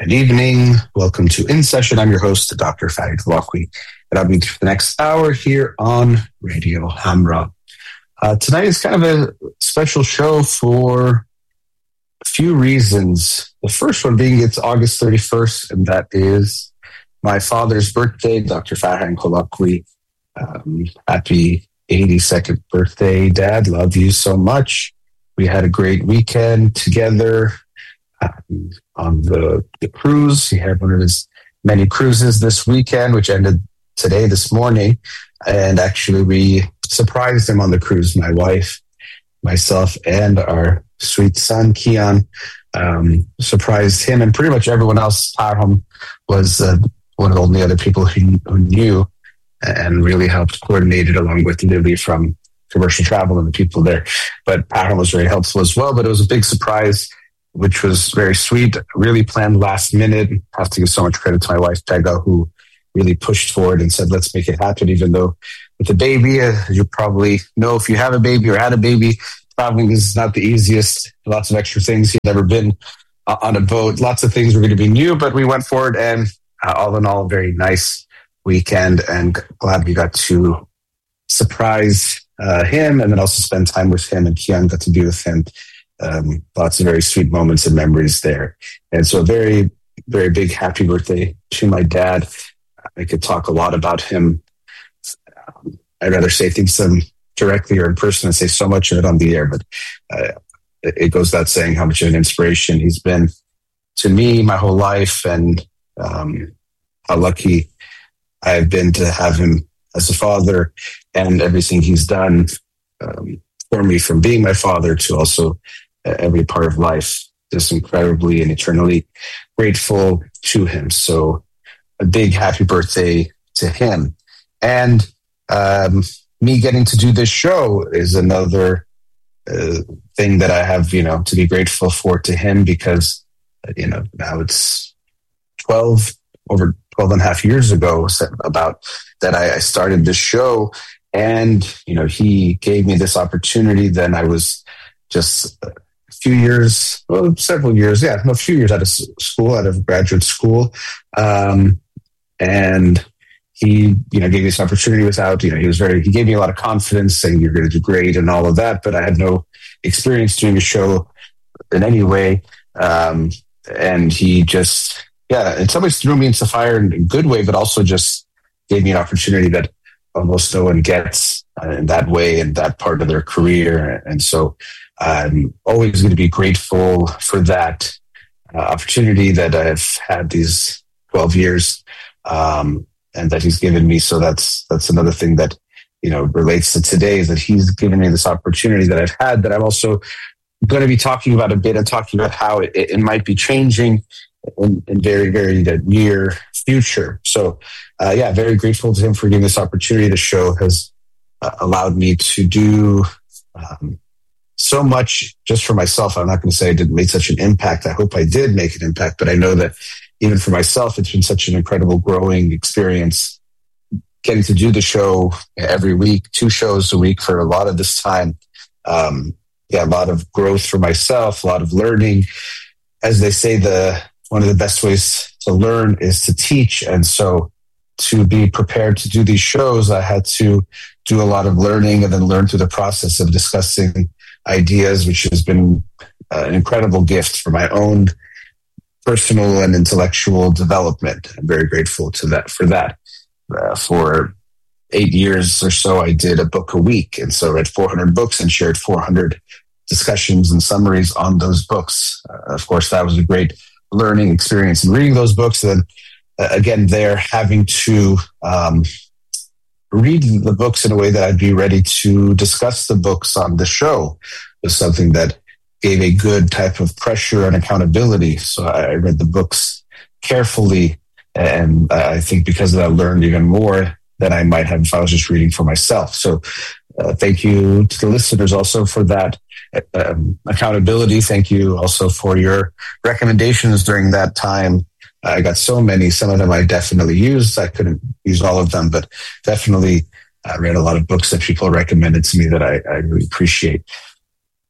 Good evening. Welcome to In Session. I'm your host, Dr. Fadi Talakwi, and I'll be for the next hour here on Radio Hamra. Tonight is kind of a special show for a few reasons. The first one being it's August 31st, and that is my father's birthday, Dr. Farhan Talakwi. Happy 82nd birthday, Dad. Love you so much. We had a great weekend together. On the cruise. He had one of his many cruises this weekend, which ended this morning. And actually, we surprised him on the cruise. My wife, myself, and our sweet son, Kian, surprised him and pretty much everyone else. Parham was one of the only other people who knew and really helped coordinate it, along with Lily from Commercial Travel and the people there. But Parham was very helpful as well. But it was a big surprise, which was very sweet, really planned last minute. I have to give so much credit to my wife, Pega, who really pushed forward and said, let's make it happen, even though with the baby, you probably know if you have a baby or had a baby, traveling is not the easiest. Lots of extra things. He'd never been on a boat. Lots of things were going to be new, but we went forward, and all in all, a very nice weekend, and glad we got to surprise him and then also spend time with him, and Kian got to be with him. Lots of very sweet moments and memories there. And so a very, very big happy birthday to my dad. I could talk a lot about him. I'd rather say things directly or in person and say so much of it on the air, but it goes without saying how much of an inspiration he's been to me my whole life, and how lucky I have been to have him as a father, and everything he's done for me, from being my father to also every part of life. Just incredibly and eternally grateful to him. So a big happy birthday to him. And me getting to do this show is another thing that I have, to be grateful for to him, because, now it's over 12 and a half years ago about that I started this show. And, he gave me this opportunity. Then I was just a few years out of school, out of graduate school. And he, gave me this opportunity without, he gave me a lot of confidence, saying you're going to do great and all of that. But I had no experience doing a show in any way. And he just, in some ways threw me into the fire in a good way, but also just gave me an opportunity that almost no one gets in that way, in that part of their career. And so I'm always going to be grateful for that opportunity that I've had these 12 years, and that he's given me. So that's another thing that, relates to today, is that he's given me this opportunity that I've had, that I'm also going to be talking about a bit, and talking about how it might be changing in very, very near future. So, very grateful to him for giving this opportunity. The show has allowed me to do so much just for myself. I'm not going to say I didn't make such an impact. I hope I did make an impact, but I know that even for myself, it's been such an incredible growing experience getting to do the show every week, 2 shows a week for a lot of this time. A lot of growth for myself, a lot of learning. As they say, one of the best ways to learn is to teach. And so to be prepared to do these shows, I had to do a lot of learning, and then learn through the process of discussing ideas, which has been an incredible gift for my own personal and intellectual development. I'm very grateful for that. For 8 years or so, I did a book a week. And so I read 400 books and shared 400 discussions and summaries on those books. Of course, that was a great learning experience in reading those books. And again, there having to read the books in a way that I'd be ready to discuss the books on the show was something that gave a good type of pressure and accountability. So I read the books carefully, and I think because of that, I learned even more than I might have if I was just reading for myself. So thank you to the listeners also for that accountability. Thank you also for your recommendations during that time. I got so many. Some of them I definitely used. I couldn't use all of them, but definitely read a lot of books that people recommended to me that I really appreciate.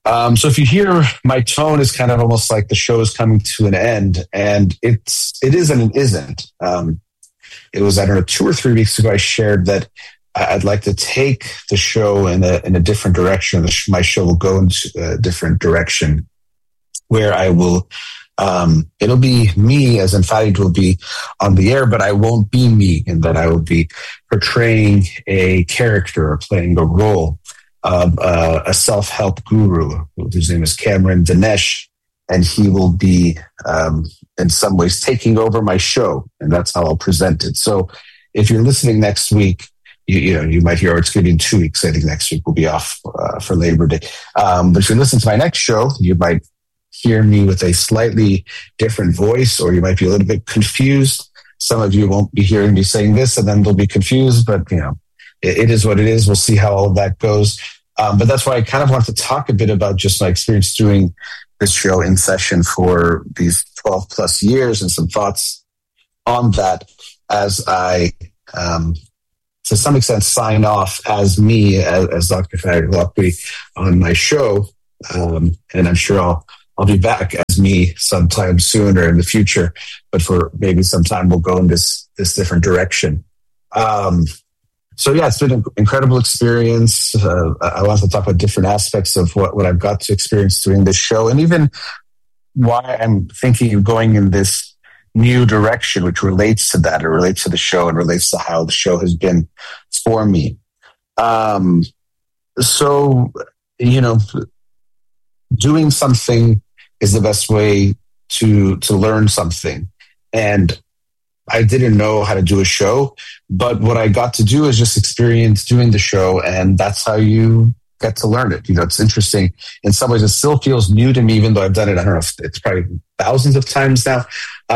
So if you hear my tone is kind of almost like the show is coming to an end, and it is and it isn't. It was, I don't know, 2 or 3 weeks ago, I shared that I'd like to take the show in a different direction. My show will go into a different direction where I will, it'll be me, as in Farid will be on the air, but I won't be me, in that I will be portraying a character or playing a role of a self-help guru whose name is Cameron Dinesh, and he will be in some ways taking over my show, and that's how I'll present it. So if you're listening next week, you might hear, it's going to be in 2 weeks. I think next week we'll be off for Labor Day. But if you listen to my next show, you might hear me with a slightly different voice, or you might be a little bit confused. Some of you won't be hearing me saying this, and then they'll be confused, but it is what it is. We'll see how all of that goes. But that's why I kind of want to talk a bit about just my experience doing this show In Session for these 12 plus years, and some thoughts on that as I, to some extent, sign off as me, as Dr. Farid Holakwi on my show. And I'm sure I'll be back as me sometime soon or in the future, but for maybe some time we'll go in this different direction. So yeah, it's been an incredible experience. I want to talk about different aspects of what I've got to experience doing this show, and even why I'm thinking of going in this new direction, which relates to that, or relates to the show, and relates to how the show has been for me. So, doing something is the best way to learn something. And I didn't know how to do a show, but what I got to do is just experience doing the show, and that's how you get to learn it. It's interesting. In some ways, it still feels new to me, even though I've done it, I don't know, it's probably thousands of times now.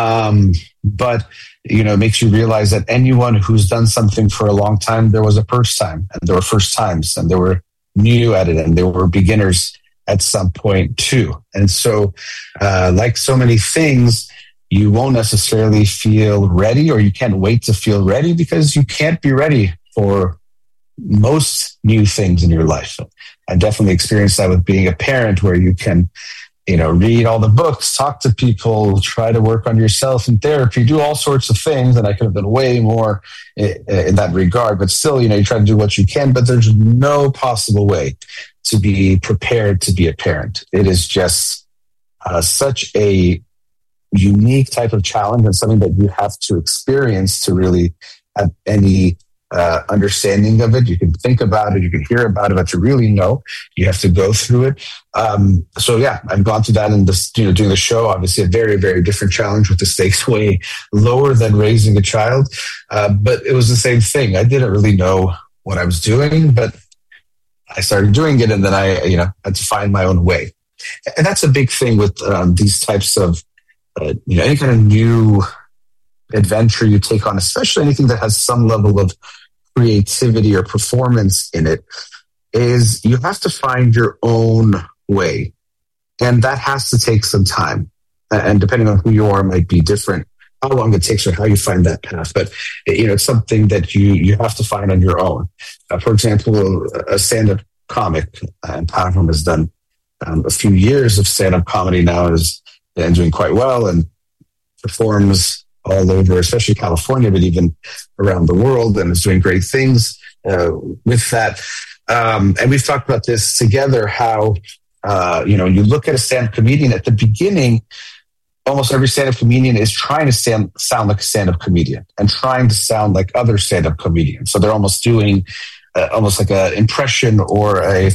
But, it makes you realize that anyone who's done something for a long time, there was a first time, and there were first times, and there were new at it, and there were beginners at some point too. And so, like so many things, you won't necessarily feel ready, or you can't wait to feel ready, because you can't be ready for most new things in your life. I definitely experienced that with being a parent, where you can, read all the books, talk to people, try to work on yourself in therapy, do all sorts of things. And I could have done way more in that regard, but still, you try to do what you can, but there's no possible way to be prepared to be a parent. It is just such a unique type of challenge, and something that you have to experience to really have any understanding of it. You can think about it, you can hear about it, but to really know, you have to go through it. So yeah, I've gone through that in this, doing the show. Obviously, a very, very different challenge, with the stakes way lower than raising a child. But it was the same thing. I didn't really know what I was doing, but I started doing it, and then I, had to find my own way. And that's a big thing with these types of any kind of new adventure you take on, especially anything that has some level of creativity or performance in it, is you have to find your own way. And that has to take some time. And depending on who you are, it might be different how long it takes or how you find that path. But, it's something that you have to find on your own. For example, a stand-up comic, and Pavram has done a few years of stand-up comedy now, and doing quite well, and performs all over, especially California, but even around the world, and is doing great things with that. And we've talked about this together, how, you look at a stand-up comedian at the beginning, almost every stand-up comedian is trying to sound like a stand-up comedian and trying to sound like other stand-up comedians. So they're almost doing almost like an impression, or a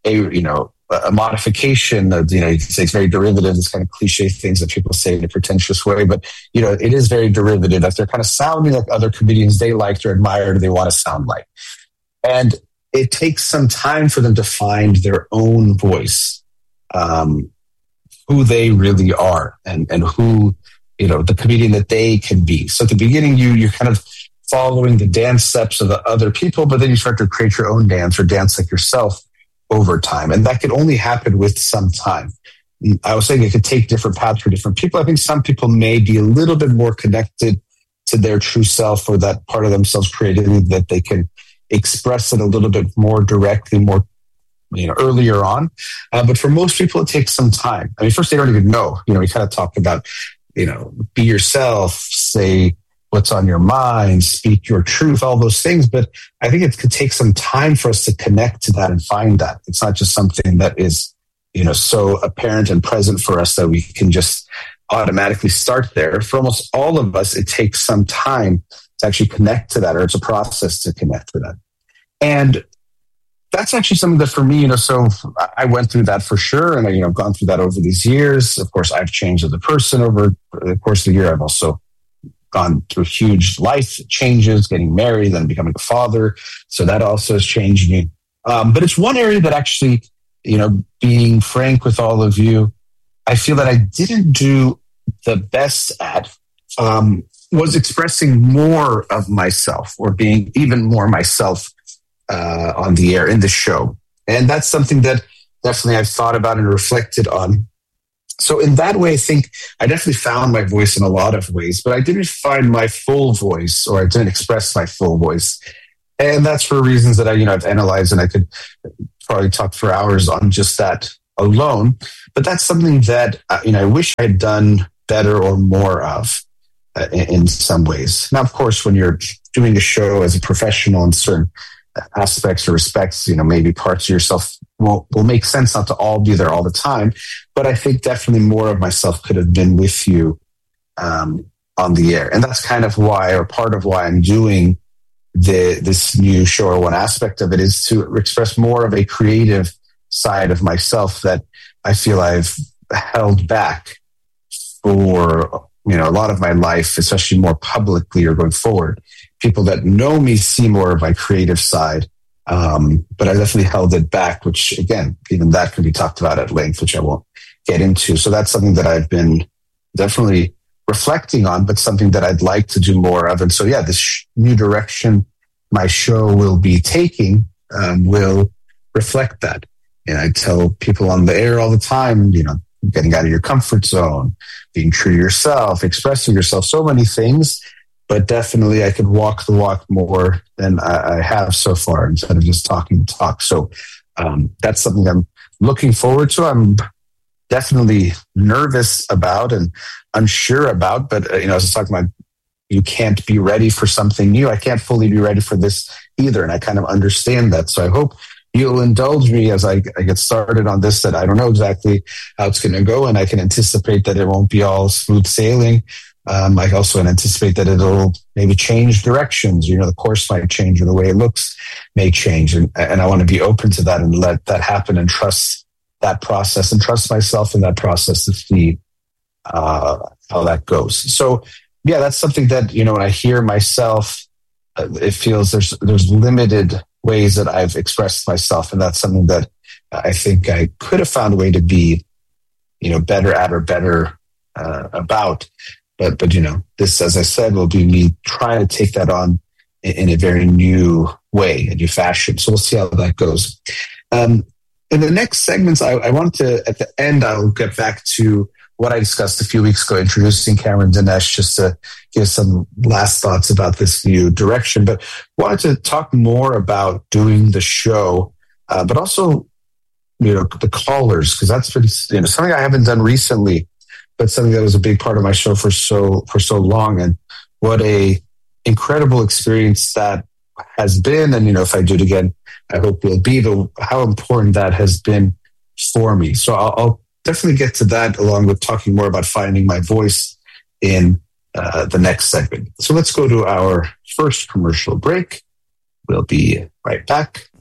modification of, you can say it's very derivative, it's kind of cliche things that people say in a pretentious way, but, it is very derivative, that they're kind of sounding like other comedians they liked or admired, or they want to sound like. And it takes some time for them to find their own voice, who they really are, and who, the comedian that they can be. So at the beginning, you're kind of following the dance steps of the other people, but then you start to create your own dance, or dance like yourself over time. And that could only happen with some time. I was saying it could take different paths for different people. I think some people may be a little bit more connected to their true self, or that part of themselves creatively, that they can express it a little bit more directly, more earlier on. But for most people, it takes some time. I mean, first, they don't even know. We kind of talk about, be yourself, say what's on your mind, speak your truth, all those things. But I think it could take some time for us to connect to that and find that. It's not just something that is, so apparent and present for us that we can just automatically start there. For almost all of us, it takes some time to actually connect to that, or it's a process to connect to that. And that's actually something that for me, so I went through that for sure. And I've gone through that over these years. Of course, I've changed as a person over the course of the year. I've also gone through huge life changes, getting married, then becoming a father. So that also has changed me. But it's one area that actually, being frank with all of you, I feel that I didn't do the best at, was expressing more of myself, or being even more myself on the air in the show. And that's something that definitely I've thought about and reflected on. So in that way, I think I definitely found my voice in a lot of ways, but I didn't find my full voice, or I didn't express my full voice. And that's for reasons that I've analyzed, and I could probably talk for hours on just that alone. But that's something that, I wish I had done better or more of in some ways. Now, of course, when you're doing a show as a professional in certain aspects or respects, maybe parts of yourself will make sense not to all be there all the time. But I think definitely more of myself could have been with you on the air. And that's kind of why, or part of why I'm doing this new show, or one aspect of it is to express more of a creative side of myself that I feel I've held back for, a lot of my life, especially more publicly or going forward. People that know me see more of my creative side, but I definitely held it back, which again, even that can be talked about at length, which I won't get into. So that's something that I've been definitely reflecting on, but something that I'd like to do more of. And so, yeah, this new direction my show will be taking will reflect that. And I tell people on the air all the time, getting out of your comfort zone, being true to yourself, expressing yourself, so many things. But definitely I could walk the walk more than I have so far, instead of just talking the talk. So that's something I'm looking forward to. I'm definitely nervous about and unsure about. But, as I was talking about, you can't be ready for something new. I can't fully be ready for this either. And I kind of understand that. So I hope you'll indulge me as I get started on this, that I don't know exactly how it's going to go. And I can anticipate that it won't be all smooth sailing. I also anticipate that it'll maybe change directions. The course might change, or the way it looks may change. And I want to be open to that and let that happen, and trust that process, and trust myself in that process to see how that goes. So, yeah, that's something that, when I hear myself, it feels there's limited ways that I've expressed myself. And that's something that I think I could have found a way to be, better at, or better about. But this, as I said, will be me trying to take that on in a very new way, a new fashion. So we'll see how that goes. In the next segments, I want to, at the end, I'll get back to what I discussed a few weeks ago, introducing Cameron Dinesh, just to give some last thoughts about this new direction. But wanted to talk more about doing the show, but also, the callers, because that's been something I haven't done recently, but something that was a big part of my show for so long. And what a incredible experience that has been. And, if I do it again, I hope will be how important that has been for me. So I'll definitely get to that, along with talking more about finding my voice in the next segment. So let's go to our first commercial break. We'll be right back.